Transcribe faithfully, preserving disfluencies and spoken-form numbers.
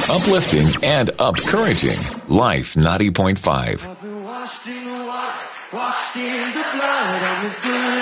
Uplifting and encouraging. Life ninety point five. Washed in the water, washed in the blood of his good.